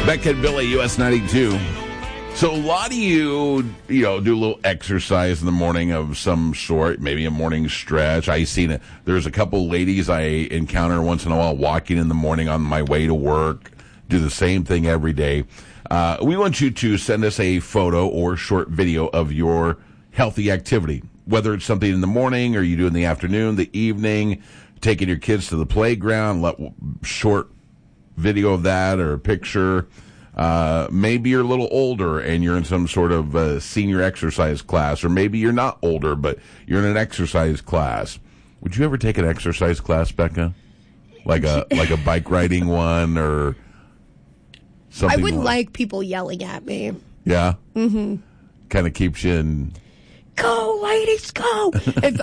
Becca and Billy, US 92. So a lot of you do a little exercise in the morning of some sort, maybe a morning stretch. There's a couple ladies I encounter once in a while walking in the morning on my way to work, do the same thing every day. We want you to send us a photo or short video of your healthy activity, whether it's something in the morning or you do in the afternoon, the evening, taking your kids to the playground, short video of that or a picture. Maybe you're a little older and you're in some sort of senior exercise class, or maybe you're not older, but you're in an exercise class. Would you ever take an exercise class, Becca? Like a bike riding one or something? I would like people yelling at me. Yeah? Mm-hmm. Kind of keeps you in... Go, ladies, go!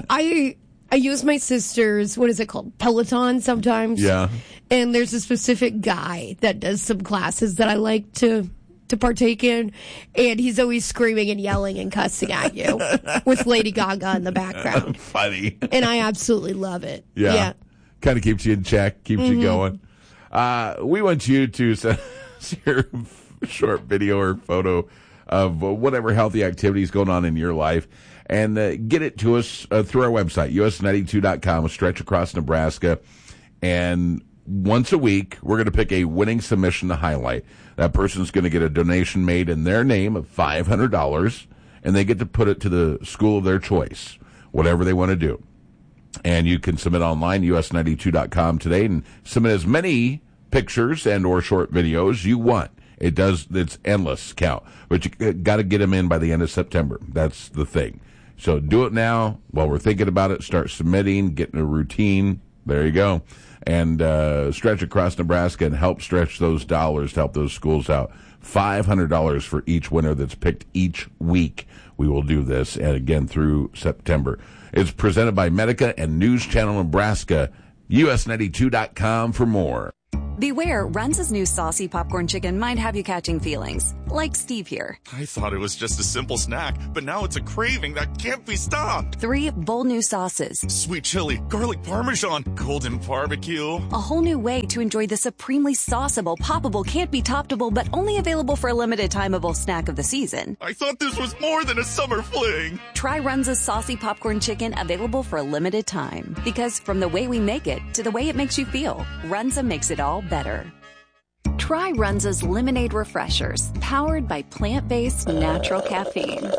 I use my sister's, what is it called, Peloton sometimes. Yeah. And there's a specific guy that does some classes that I like to partake in. And he's always screaming and yelling and cussing at you with Lady Gaga in the background. Funny. And I absolutely love it. Yeah. Kind of keeps you in check, keeps you going. We want you to send us your short video or photo of whatever healthy activity is going on in your life. And get it to us through our website, us92.com, a stretch across Nebraska. And once a week, we're going to pick a winning submission to highlight. That person's going to get a donation made in their name of $500, and they get to put it to the school of their choice, whatever they want to do. And you can submit online, us92.com today, and submit as many pictures and or short videos you want. It's endless count, but you got to get them in by the end of September. That's the thing. So do it now while we're thinking about it. Start submitting, getting a routine. There you go. And stretch across Nebraska and help stretch those dollars to help those schools out. $500 for each winner that's picked each week. We will do this, and again through September. It's presented by Medica and News Channel Nebraska. US92.com for more. Beware, Runza's new saucy popcorn chicken might have you catching feelings. Like Steve here. I thought it was just a simple snack, but now it's a craving that can't be stopped. 3 bold new sauces. Sweet chili, garlic parmesan, golden barbecue. A whole new way to enjoy the supremely sauceable, poppable, can't be toppable, but only available for a limited timeable snack of the season. I thought this was more than a summer fling. Try Runza's saucy popcorn chicken, available for a limited time. Because from the way we make it to the way it makes you feel, Runza makes it all better. Try Runza's Lemonade Refreshers, powered by plant-based natural caffeine.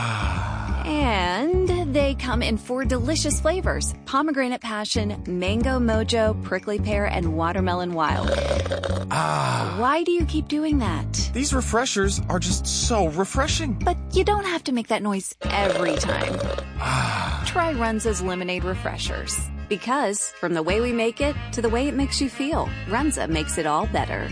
And they come in 4 delicious flavors: pomegranate passion, mango mojo, prickly pear, and watermelon wild. Why do you keep doing that? These refreshers are just so refreshing. But you don't have to make that noise every time. Try Runza's Lemonade Refreshers. Because from the way we make it to the way it makes you feel, Runza makes it all better.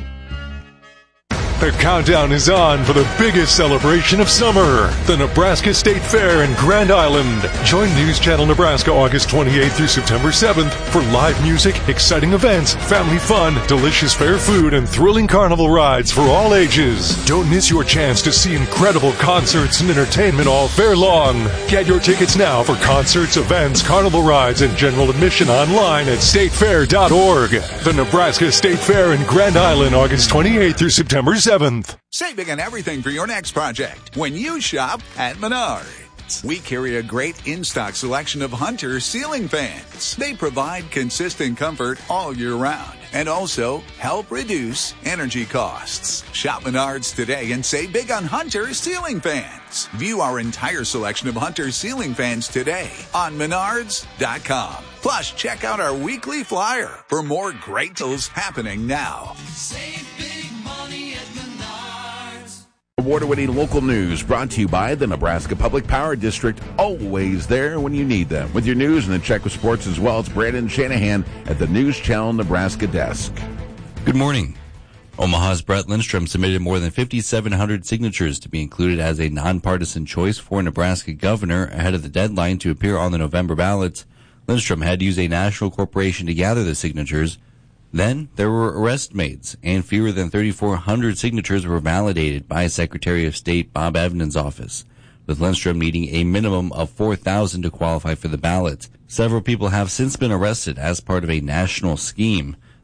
The countdown is on for the biggest celebration of summer, the Nebraska State Fair in Grand Island. Join News Channel Nebraska August 28th through September 7th for live music, exciting events, family fun, delicious fair food, and thrilling carnival rides for all ages. Don't miss your chance to see incredible concerts and entertainment all fair long. Get your tickets now for concerts, events, carnival rides, and general admission online at statefair.org. The Nebraska State Fair in Grand Island, August 28th through September 7th. Save big on everything for your next project when you shop at Menards. We carry a great in-stock selection of Hunter ceiling fans. They provide consistent comfort all year round and also help reduce energy costs. Shop Menards today and save big on Hunter ceiling fans. View our entire selection of Hunter ceiling fans today on Menards.com. Plus, check out our weekly flyer for more great deals happening now. Save big money at Menards. Award-winning local news brought to you by the Nebraska Public Power District, always there when you need them. With your news and the check with sports as well, it's Brandon Shanahan at the News Channel Nebraska desk. Good morning. Omaha's Brett Lindstrom submitted more than 5,700 signatures to be included as a nonpartisan choice for Nebraska governor ahead of the deadline to appear on the November ballot. Lindstrom had to use a national corporation to gather the signatures. Then there were arrest made, and fewer than 3,400 signatures were validated by Secretary of State Bob Evans' office, with Lindstrom needing a minimum of 4,000 to qualify for the ballot. Several people have since been arrested as part of a national scheme.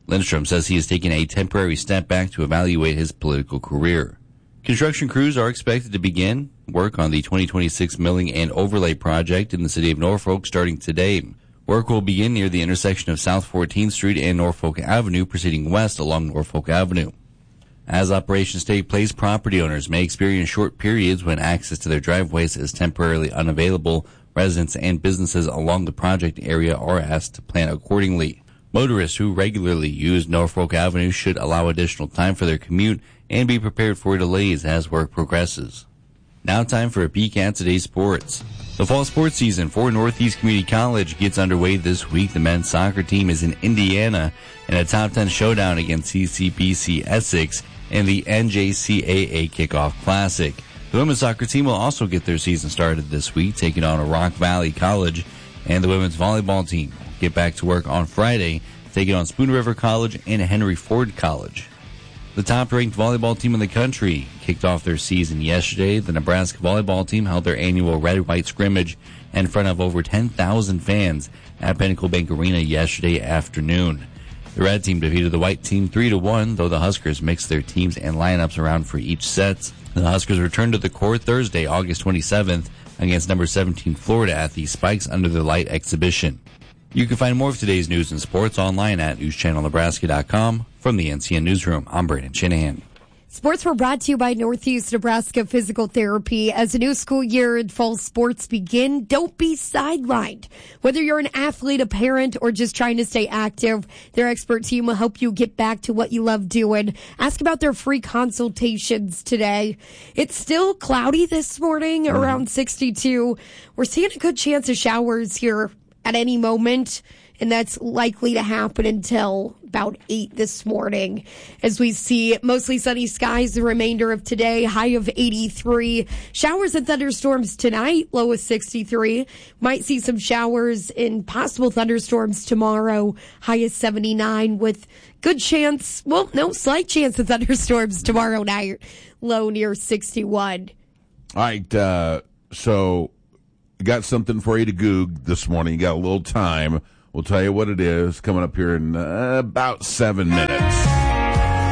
Lindstrom says he is taking a temporary step back to evaluate his political career. Construction crews are expected to begin work on the 2026 milling and overlay project in the city of Norfolk starting today. Work will begin near the intersection of South 14th Street and Norfolk Avenue, proceeding west along Norfolk Avenue. As operations take place, property owners may experience short periods when access to their driveways is temporarily unavailable. Residents and businesses along the project area are asked to plan accordingly. Motorists who regularly use Norfolk Avenue should allow additional time for their commute and be prepared for delays as work progresses. Now time for a peek at today's sports. The fall sports season for Northeast Community College gets underway this week. The men's soccer team is in Indiana in a top 10 showdown against CCBC Essex in the NJCAA Kickoff Classic. The women's soccer team will also get their season started this week, taking on Rock Valley College, and the women's volleyball team will get back to work on Friday, taking on Spoon River College and Henry Ford College. The top-ranked volleyball team in the country kicked off their season yesterday. The Nebraska volleyball team held their annual red-white scrimmage in front of over 10,000 fans at Pinnacle Bank Arena yesterday afternoon. The red team defeated the white team 3-1, though the Huskers mixed their teams and lineups around for each set. The Huskers returned to the court Thursday, August 27th, against number 17 Florida at the Spikes Under the Light exhibition. You can find more of today's news and sports online at newschannelnebraska.com. From the NCN Newsroom, I'm Brandon Shanahan. Sports were brought to you by Northeast Nebraska Physical Therapy. As the new school year and fall sports begin, don't be sidelined. Whether you're an athlete, a parent, or just trying to stay active, their expert team will help you get back to what you love doing. Ask about their free consultations today. It's still cloudy this morning, around 62. We're seeing a good chance of showers here at any moment, and that's likely to happen until about 8 this morning. As we see mostly sunny skies the remainder of today, high of 83. Showers and thunderstorms tonight, low of 63. Might see some showers and possible thunderstorms tomorrow, high of 79, with good chance, well, no, slight chance of thunderstorms tomorrow night, low near 61. All right, so got something for you to Goog this morning. You got a little time. We'll tell you what it is coming up here in about 7 minutes.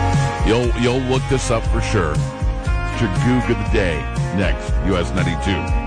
You'll look this up for sure. It's your Goog of the day next. US 92.